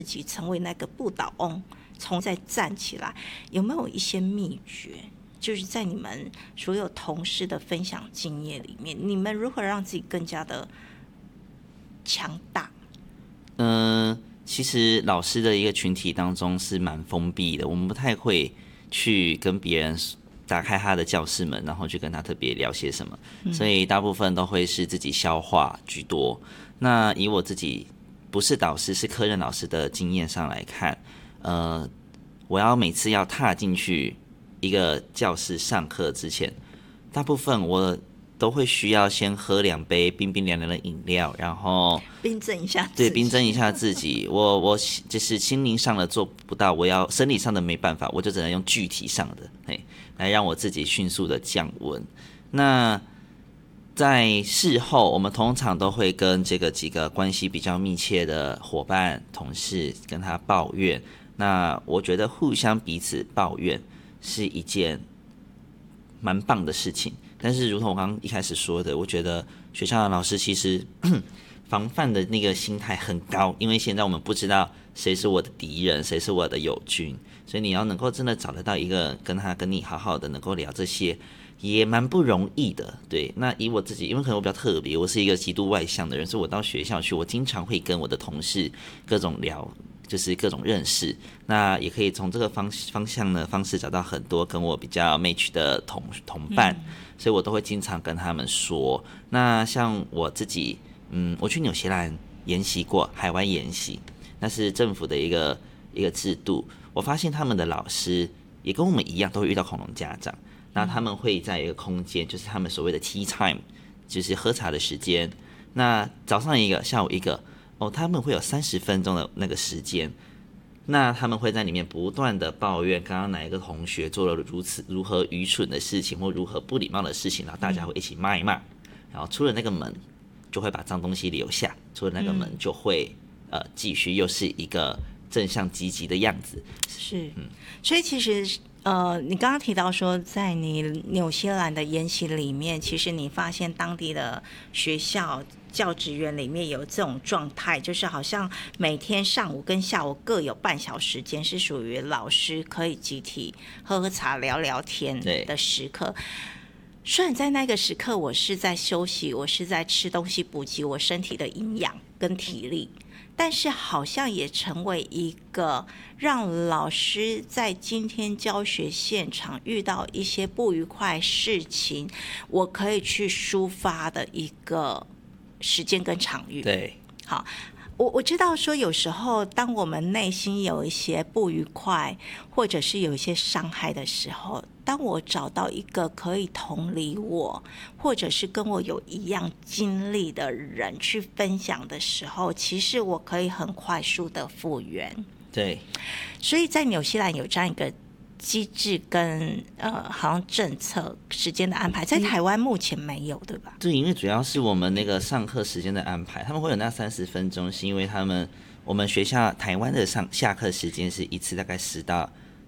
自己成为那个不倒翁，重再站起来，有没有一些秘诀？就是在你们所有同事的分享经验里面，你们如何让自己更加的强大？ 其实老师的一个群体当中是蛮封闭的，我们不太会去跟别人打开他的教室门，然后去跟他特别聊些什么，所以大部分都会是自己消化居多。那以我自己不是导师，是科任老师的经验上来看，我要每次要踏进去一个教室上课之前，大部分我都会需要先喝2杯冰冰凉凉的饮料，然后冰镇一下自己， 对，冰镇一下自己。我就是心灵上的做不到，我要生理上的没办法，我就只能用具体上的，来让我自己迅速的降温。那在事后，我们通常都会跟这个几个关系比较密切的伙伴、同事跟他抱怨。那我觉得互相彼此抱怨是一件蛮棒的事情。但是如同我刚刚一开始说的，我觉得学校的老师其实防范的那个心态很高，因为现在我们不知道谁是我的敌人，谁是我的友军，所以你要能够真的找得到一个跟你好好的能够聊这些，也蛮不容易的。对，那以我自己，因为可能我比较特别，我是一个极度外向的人，所以我到学校去，我经常会跟我的同事各种聊，就是各种认识，那也可以从这个方式找到很多跟我比较 match 的同伴，所以我都会经常跟他们说。那像我自己，我去纽西兰研习过，海外研习，那是政府的一个制度。我发现他们的老师也跟我们一样，都会遇到恐龙家长。那他们会在一个空间，就是他们所谓的 tea time， 就是喝茶的时间。那早上一个，下午一个，他们会有30分钟的那个时间。那他们会在里面不断的抱怨刚刚哪一个同学做了如何愚蠢的事情，或如何不礼貌的事情，然后大家会一起骂一骂，然后出了那个门就会把脏东西留下，出了那个门就会继续又是一个正向积极的样子。 是，所以其实你刚刚提到说，在你纽西兰的研习里面，其实你发现当地的学校教职员里面有这种状态，就是好像每天上午跟下午各有半小时间是属于老师可以集体喝喝茶聊聊天的时刻。虽然在那个时刻我是在休息，我是在吃东西补给我身体的营养跟体力，但是好像也成为一个让老师在今天教学现场遇到一些不愉快事情，我可以去抒发的一个时间跟场域。 对， 好，我知道说有时候当我们内心有一些不愉快，或者是有一些伤害的时候，当我找到一个可以同理我，或者是跟我有一样经历的人去分享的时候，其实我可以很快速的复原。 对， 所以在纽西兰有这样一个机制跟好像政策时间的安排，在台湾目前没有，对吧？ 对，因为主要是我们那个上课时间的安排，他们会有那30分钟，是因为我们学校台湾的下课时间是一次大概10到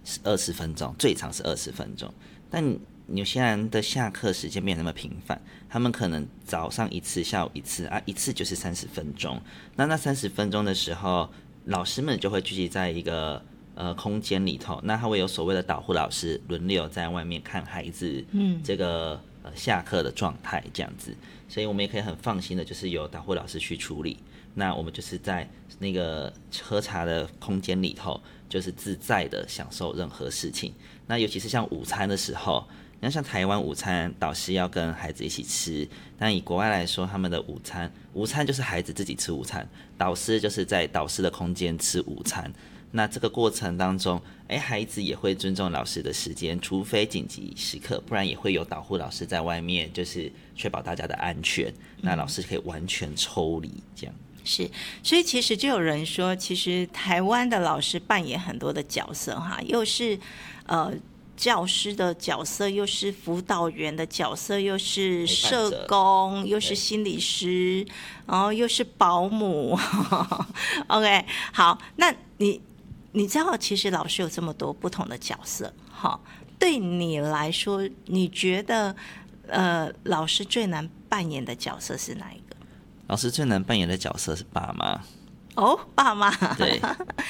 20分钟，最长是20分钟。但纽西兰的下课时间没有那么频繁，他们可能早上一次，下午一次啊，一次就是30分钟。那30分钟的时候，老师们就会聚集在一个空间里头，那他会有所谓的导护老师轮流在外面看孩子，这个下课的状态这样子，所以我们也可以很放心的，就是由导护老师去处理。那我们就是在那个喝茶的空间里头，就是自在的享受任何事情。那尤其是像午餐的时候，你看像台湾午餐，导师要跟孩子一起吃，但以国外来说，他们的午餐就是孩子自己吃午餐，导师就是在导师的空间吃午餐。那这个过程当中，孩子也会尊重老师的时间，除非紧急时刻，不然也会有导护老师在外面，就是确保大家的安全。那老师可以完全抽离这样。 是，所以其实就有人说，其实台湾的老师扮演很多的角色哈，又是教师的角色，又是辅导员的角色，又是社工，又是心理师，然后又是保姆。OK， 好，那你知道，其实老师有这么多不同的角色，好，对你来说，你觉得老师最难扮演的角色是哪一个？ 老师最难扮演的角色是爸妈。 爸妈。 对，